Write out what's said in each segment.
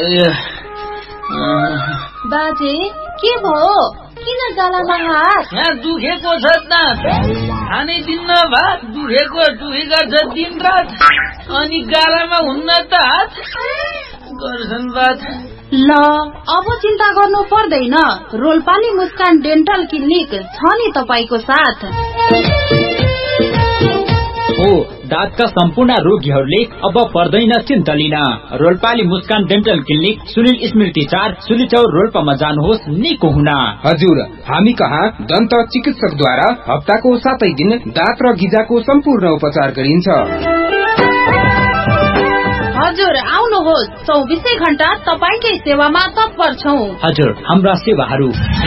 बाजे के भयो? किन गालामा हात? यहाँ दुखेको छ त, खानै दिन्न भात, दुखेको गर्छ दिन रात, अनि गालामा हुन्न त हात गर्छन् बात। ल अब चिन्ता गर्नु पर्दैन, रोल्पाली मुस्कान डेन्टल क्लिनिक छ नि तपाईको साथ। हो, दाँतका सम्पूर्ण रोगीहरूले अब पर्दैन चिन्ता लिन। रोल्पाली मुस्कान डेन्टल क्लिनिक सुनिल स्मृति 4 सुलिचौर रोल्पामा जानुहोस् निको हुन। हजुर, हामी कहाँ दन्त चिकित्सकद्वारा हप्ताको 7 दिन दाँत र गिजाको सम्पूर्ण उपचार गरिन्छ। हजुर आउनुहोस्, 24 घण्टा तपाईकै सेवामा तत्पर छौं। हजुर, हाम्रा सेवाहरू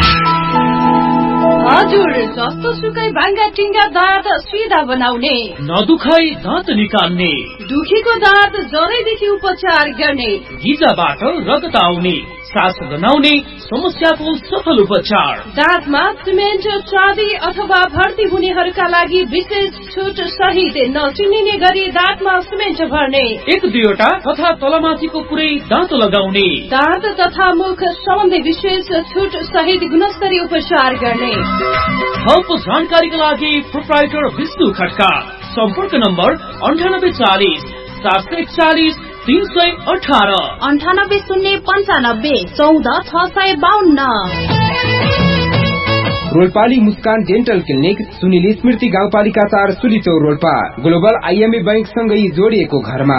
हजुर, जस्तो सुकै भाङ्गा टिङ्गा दाँत सिधा बनाउने, नदुखाई दाँत निकाल्ने, दुखेको दाँत जरैदेखि उपचार गर्ने, गिजाबाट रगत आउने, सास गनाउने समस्याको सफल उपचार, दाँतमा सिमेन्ट चाँदी अथवा भर्ती हुनेहरूका लागि विशेष छुट सहित नचिनिने गरी दाँतमा सिमेन्ट भर्ने, 1-2 तथा तलमाथिको पुरै दाँत लगाउने, दाँत तथा मुख सम्बन्धी विशेष छुट सहित गुणस्तरीय उपचार गर्ने। थप जानकारीका लागि प्रोप्राइटर विष्णु खड्का। सम्पर्क नम्बर 9840 741 318 98 095 14 652। रोल्पाली मुस्कान डेन्टल क्लिनिक सुनिल स्मृति गाउँपालिका 4 सुलिचौर रोल्पा, ग्लोबल IMA बैंक सँगै जोडिएको घरमा।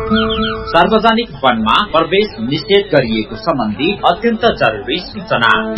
सार्वजनिक वनमा प्रवेश निषेध गरिएको सम्बन्धी अत्यन्त जरुरी सूचना।